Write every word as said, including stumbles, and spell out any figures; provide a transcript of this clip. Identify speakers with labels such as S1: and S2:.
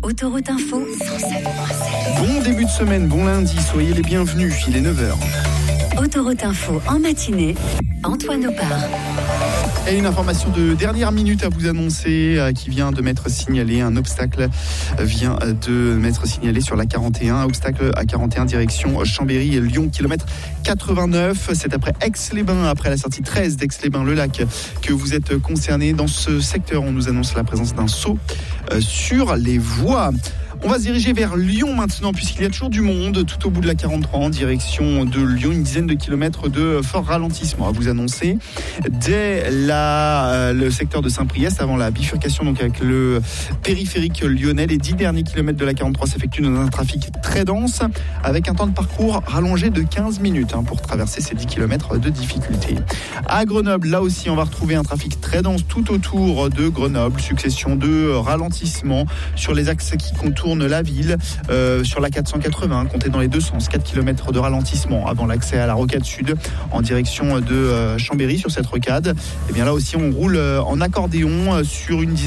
S1: Autoroute Info cent sept point sept.
S2: Bon début de semaine, bon lundi, soyez les bienvenus, il est neuf heures.
S1: Autoroute Info en matinée, Antoine Opar.
S2: Et une information de dernière minute à vous annoncer euh, qui vient de m'être signalé. Un obstacle vient de m'être signalé sur la quarante et un. Obstacle à quarante et un direction Chambéry et Lyon, kilomètre quatre-vingt-neuf. C'est après Aix-les-Bains, après la sortie treize d'Aix-les-Bains-le-Lac, que vous êtes concerné. Dans ce secteur, on nous annonce la présence d'un saut euh, sur les voies. On va se diriger vers Lyon maintenant, puisqu'il y a toujours du monde tout au bout de la quarante-trois en direction de Lyon. Une dizaine de kilomètres de fort ralentissement à vous annoncer dès la, euh, le secteur de Saint-Priest, avant la bifurcation donc avec le périphérique lyonnais. Les dix derniers kilomètres de la quarante-trois s'effectuent dans un trafic très dense, avec un temps de parcours rallongé de quinze minutes hein, pour traverser ces dix kilomètres de difficulté. À Grenoble, là aussi, on va retrouver un trafic très dense tout autour de Grenoble. Succession de ralentissements sur les axes qui contournent la ville, euh, sur la quatre cent quatre-vingts, comptez dans les deux sens, quatre kilomètres de ralentissement avant l'accès à la rocade sud en direction de euh, Chambéry sur cette rocade. Et bien là aussi on roule euh, en accordéon euh, sur une dizaine